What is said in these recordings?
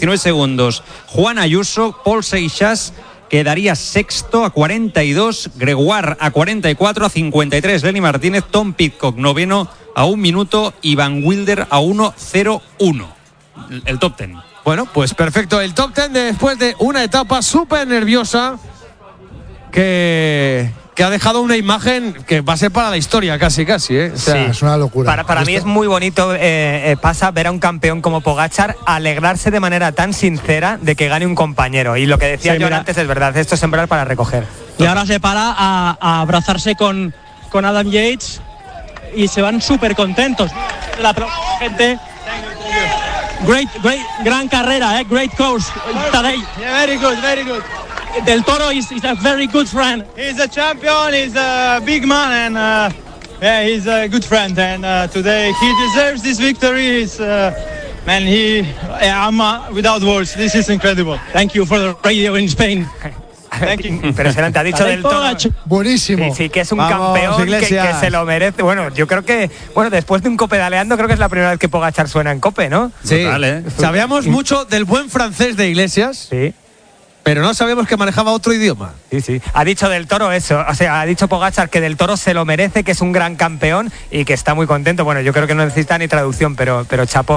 19 segundos Juan Ayuso. Paul Seixas quedaría sexto a 42, Gregoire a 44, a 53 Lenny Martínez, Tom Pidcock noveno a 1 minuto y Van Wilder a 1:01. El top 10. Bueno, pues perfecto, el top 10 después de una etapa súper nerviosa que ha dejado una imagen que va a ser para la historia casi, O sea, sí, es una locura. Para mí es muy bonito, pasa ver a un campeón como Pogačar alegrarse de manera tan sincera de que gane un compañero. Y lo que decía John antes es verdad, esto es sembrar para recoger. Y ahora se para a abrazarse con Adam Yates y se van súper contentos. La gente... gran carrera, great course, Tadej. Yeah, very good. Del Toro is a very good friend. He's a champion, he's a big man, and he's a good friend. And today he deserves this victory. I'm without words. This is incredible. Thank you for the radio in Spain. Impresionante, ha dicho Del Toro. Buenísimo. Sí, que es un campeón que se lo merece. Bueno, yo creo que, después de un copedaleando, creo que es la primera vez que Pogačar suena en Cope, ¿no? Sí, sabíamos mucho del buen francés de Iglesias. Sí. Pero no sabíamos que manejaba otro idioma. Sí. Ha dicho Del Toro eso. O sea, ha dicho Pogačar que Del Toro se lo merece, que es un gran campeón y que está muy contento. Bueno, yo creo que no necesita ni traducción, pero chapó.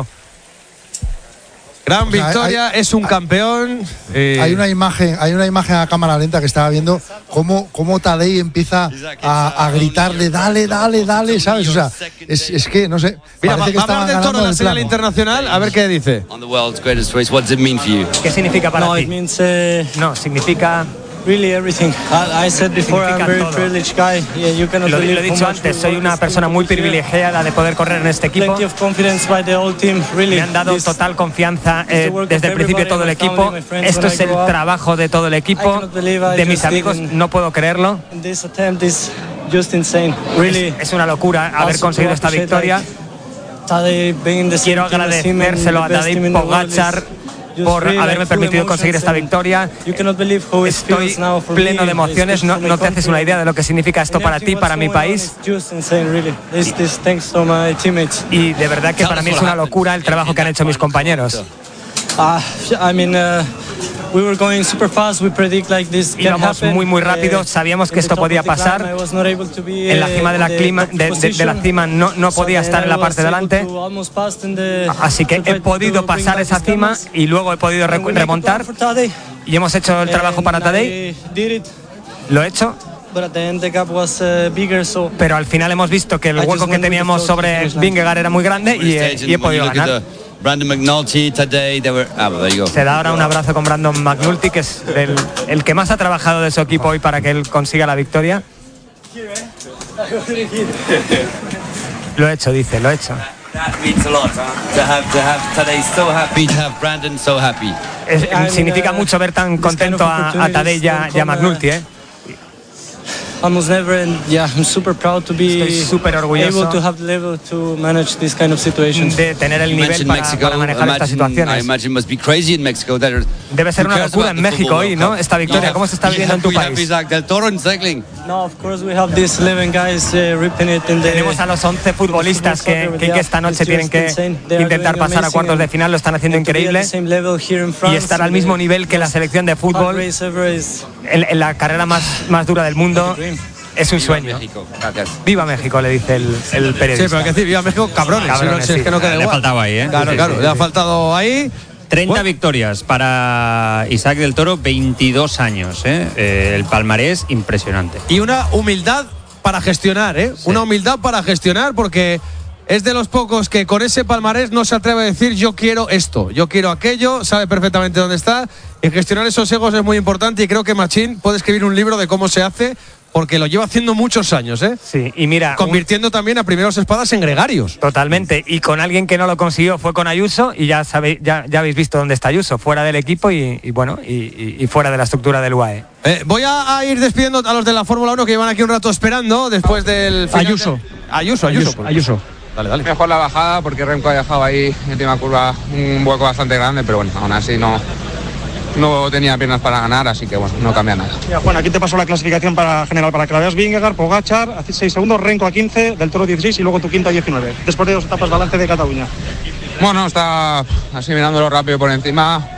Gran victoria, es un campeón. Hay una imagen a cámara lenta que estaba viendo cómo Tadej empieza a gritarle, dale, ¿sabes? O sea, es que, no sé. Mira, va a hablar Del Toro en la señal internacional, a ver qué dice. ¿Qué significa para ti? Significa... Really everything. I said before, I'm a very privileged guy. Yeah, you cannot lo he dicho antes, soy una persona muy privilegiada de poder correr en este equipo. Me han dado total confianza desde el principio todo el equipo. Esto es el trabajo de todo el equipo, de mis amigos, no puedo creerlo. Es una locura haber conseguido esta victoria. Quiero agradecérselo a Tadej Pogačar por haberme permitido conseguir esta victoria. Estoy pleno de emociones, no te haces una idea de lo que significa esto para ti, para mi país. Y de verdad que para mí es una locura el trabajo que han hecho mis compañeros. Íbamos muy rápido, sabíamos que esto podía pasar. En la cima de la cima no podía estar en la parte de delante, así que he podido pasar esa cima y luego he podido remontar y hemos hecho el trabajo para Tadej. Lo he hecho. Pero al final hemos visto que el hueco que teníamos sobre Vingegaard era muy grande y he podido ganar. Brandon McNulty, Tadej, se da ahora un abrazo con Brandon McNulty, que es el que más ha trabajado de su equipo hoy para que él consiga la victoria. Lo he hecho, dice, lo he hecho. Significa mucho ver tan contento a Tadej y a McNulty, I'm super proud to be Estoy súper orgulloso able to have the level to manage this kind of situation. De tener el nivel para manejar estas situaciones. Debe ser una locura en México hoy, ¿no? Esta victoria, ¿cómo se está viviendo en tu país? No, of course we have these 11 guys ripping it in the... Tenemos a los 11 futbolistas que esta noche tienen que intentar pasar a cuartos de final, lo están haciendo increíble y estar al mismo nivel que la selección de fútbol en la carrera más dura del mundo. Es un sueño. Viva México, le dice el periodista. Sí, pero hay que decir, viva México, cabrones. Sí. Es que no queda igual. Le ha faltado ahí, ¿eh? Claro, le ha faltado ahí. 30 victorias para Isaac Del Toro, 22 años, el palmarés impresionante. Y una humildad para gestionar, Sí. Una humildad para gestionar, porque es de los pocos que con ese palmarés no se atreve a decir yo quiero esto, yo quiero aquello, sabe perfectamente dónde está. Y gestionar esos egos es muy importante y creo que Machín puede escribir un libro de cómo se hace, porque lo lleva haciendo muchos años, Sí, y mira, convirtiendo también a primeros espadas en gregarios. Totalmente, y con alguien que no lo consiguió fue con Ayuso, y ya sabéis, ya habéis visto dónde está Ayuso, fuera del equipo y fuera de la estructura del UAE. Voy a ir despidiendo a los de la Fórmula 1 que llevan aquí un rato esperando después del final. Ayuso. Dale. Mejor la bajada porque Remco ha dejado ahí en última curva un hueco bastante grande, pero bueno, aún así no tenía piernas para ganar, así que bueno, no cambia nada. Mira, Juan, aquí te paso la clasificación general para que la veas. Vingegaard, Pogačar a 6 segundos, Renko a 15, Del Toro 16 y luego tu quinto a 19. Después de 2 etapas balance de Cataluña. Bueno, está así mirándolo rápido por encima.